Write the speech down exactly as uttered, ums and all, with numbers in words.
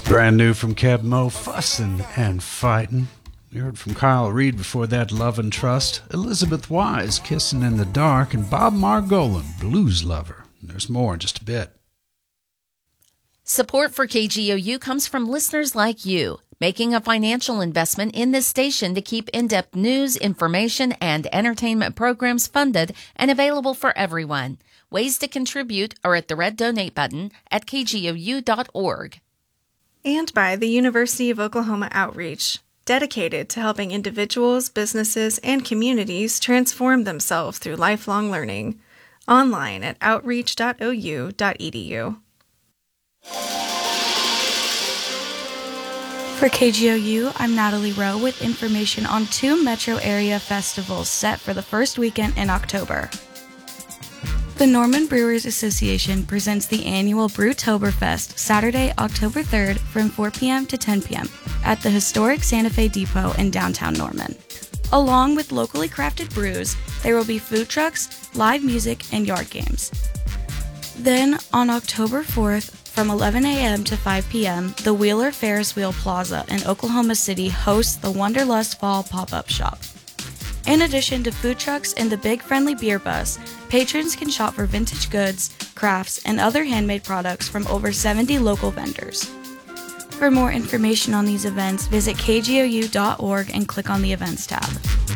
Brand new from Keb Mo, Fussin' and Fightin'. We heard from Kyle Reed before that, Love and Trust. Elizabeth Wise, Kissin' in the Dark. And Bob Margolin, Blues Lover. And there's more in just a bit. Support for K G O U comes from listeners like you, making a financial investment in this station to keep in-depth news, information, and entertainment programs funded and available for everyone. Ways to contribute are at the red donate button at k g o u dot org. And by the University of Oklahoma Outreach, dedicated to helping individuals, businesses, and communities transform themselves through lifelong learning. Online at outreach dot o u dot e d u. For K G O U, I'm Natalie Rowe with information on two metro area festivals set for the first weekend in October. The Norman Brewers Association presents the annual Brewtoberfest Saturday, October third from four p.m. to ten p.m. at the historic Santa Fe Depot in downtown Norman. Along with locally crafted brews, there will be food trucks, live music, and yard games. Then, on October fourth, from eleven a.m. to five p.m., the Wheeler Ferris Wheel Plaza in Oklahoma City hosts the Wanderlust Fall Pop-Up Shop. In addition to food trucks and the Big Friendly Beer Bus, patrons can shop for vintage goods, crafts, and other handmade products from over seventy local vendors. For more information on these events, visit k g o u dot org and click on the Events tab.